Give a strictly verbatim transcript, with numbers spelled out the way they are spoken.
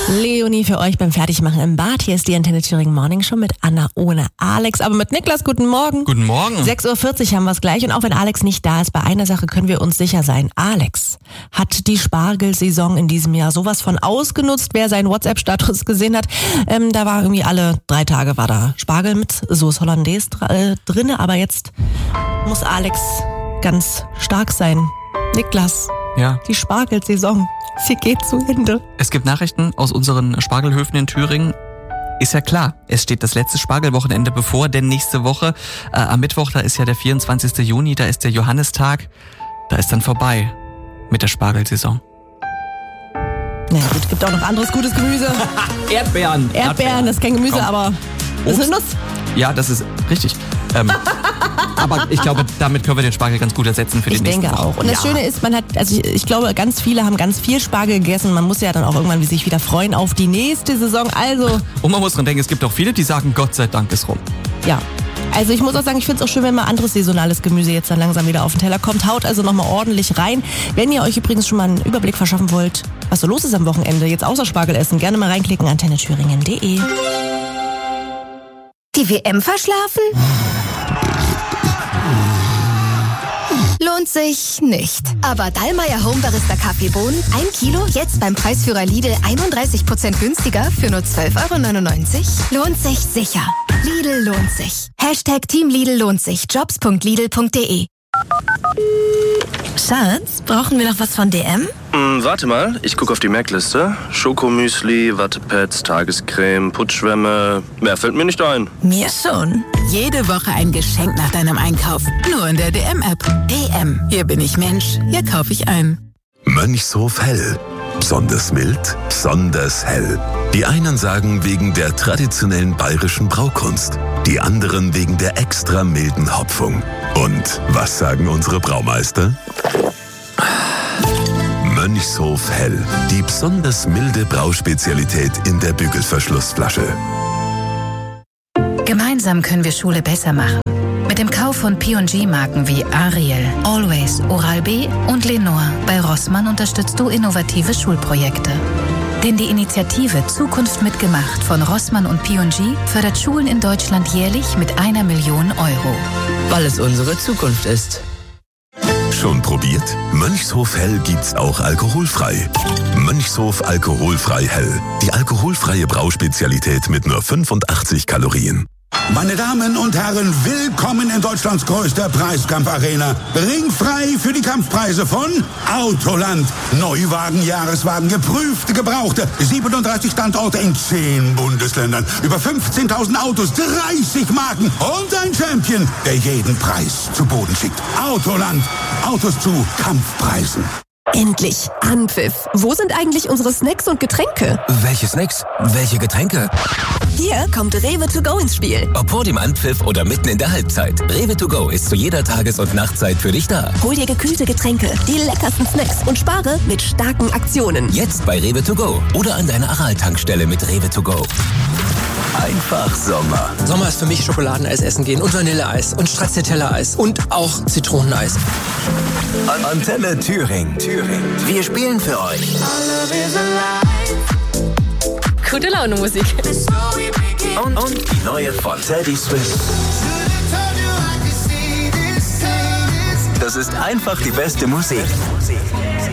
Leonie für euch beim Fertigmachen im Bad. Hier ist die Antenne Thüringen Morning Show mit Anna ohne Alex, aber mit Niklas. Guten Morgen. Guten Morgen. sechs Uhr vierzig haben wir es gleich und auch wenn Alex nicht da ist, bei einer Sache können wir uns sicher sein. Alex hat die Spargelsaison in diesem Jahr sowas von ausgenutzt. Wer seinen WhatsApp-Status gesehen hat, ähm, da war irgendwie alle drei Tage war da Spargel mit Sauce Hollandaise äh, drin, aber jetzt muss Alex ganz stark sein. Niklas, Ja. die Spargelsaison, sie geht zu Ende. Es gibt Nachrichten aus unseren Spargelhöfen in Thüringen. Ist ja klar, es steht das letzte Spargelwochenende bevor, denn nächste Woche, äh, am Mittwoch, da ist ja der vierundzwanzigsten Juni, da ist der Johannistag, da ist dann vorbei mit der Spargelsaison. Na ja, gut, gibt auch noch anderes gutes Gemüse. Erdbeeren. Erdbeeren, das ist kein Gemüse, Komm. aber das ist eine Nuss. Ja, das ist richtig. Ähm, aber ich glaube, damit können wir den Spargel ganz gut ersetzen für die Ich nächste denke Woche. auch. Und das ja. Schöne ist, man hat, also ich, ich glaube, ganz viele haben ganz viel Spargel gegessen. Man muss ja dann auch irgendwann sich wieder freuen auf die nächste Saison. Also, Und man muss dran denken, es gibt auch viele, die sagen, Gott sei Dank ist rum. ja. Also ich muss auch sagen, ich finde es auch schön, wenn mal anderes saisonales Gemüse jetzt dann langsam wieder auf den Teller kommt. Haut also nochmal ordentlich rein. Wenn ihr euch übrigens schon mal einen Überblick verschaffen wollt, was so los ist am Wochenende, jetzt außer Spargel essen, gerne mal reinklicken, antenne thüringen punkt de. Die W M verschlafen? Lohnt sich nicht. Aber Dallmayr Home Barista Kaffeebohnen, ein Kilo, jetzt beim Preisführer Lidl einunddreißig Prozent günstiger für nur zwölf Euro neunundneunzig. Lohnt sich sicher. Lidl lohnt sich. Hashtag Team Lidl lohnt sich. jobs punkt lidl punkt de. Schatz, brauchen wir noch was von D M? Hm, warte mal, ich gucke auf die Merkliste. Schokomüsli, Wattepads, Tagescreme, Putzschwämme. Mehr fällt mir nicht ein. Mir schon. Jede Woche ein Geschenk nach deinem Einkauf. Nur in der D M-App. D M. Hier bin ich Mensch. Hier kaufe ich ein. Mönchshof Hell. Besonders mild, besonders hell. Die einen sagen wegen der traditionellen bayerischen Braukunst, die anderen wegen der extra milden Hopfung. Und was sagen unsere Braumeister? Mönchshof Hell, die besonders milde Brauspezialität in der Bügelverschlussflasche. Gemeinsam können wir Schule besser machen. Mit dem Kauf von P und G-Marken wie Ariel, Always, Oral-B und Lenore bei Rossmann unterstützt du innovative Schulprojekte. Denn die Initiative Zukunft mitgemacht von Rossmann und P und G fördert Schulen in Deutschland jährlich mit einer Million Euro. Weil es unsere Zukunft ist. Schon probiert? Mönchshof Hell gibt's auch alkoholfrei. Mönchshof Alkoholfrei Hell. Die alkoholfreie Brauspezialität mit nur fünfundachtzig Kalorien. Meine Damen und Herren, willkommen in Deutschlands größter Preiskampfarena. Ringfrei für die Kampfpreise von Autoland. Neuwagen, Jahreswagen, geprüfte, gebrauchte. siebenunddreißig Standorte in zehn Bundesländern. Über fünfzehntausend Autos, dreißig Marken und ein Champion, der jeden Preis zu Boden schickt. Autoland. Autos zu Kampfpreisen. Endlich Anpfiff. Wo sind eigentlich unsere Snacks und Getränke? Welche Snacks? Welche Getränke? Hier kommt Rewe to go ins Spiel. Ob vor dem Anpfiff oder mitten in der Halbzeit. Rewe to go ist zu jeder Tages- und Nachtzeit für dich da. Hol dir gekühlte Getränke, die leckersten Snacks und spare mit starken Aktionen. Jetzt bei Rewe to go oder an deiner Aral-Tankstelle mit Rewe to go. Einfach Sommer. Sommer ist für mich Schokoladeneis essen gehen und Vanilleeis und Stracciatella-Eis und auch Zitroneneis. An Antenne Thüringen. Thüringen. Wir spielen für euch. Gute Laune Musik. Und, und die neue von Teddy Swift. Das ist einfach die beste Musik.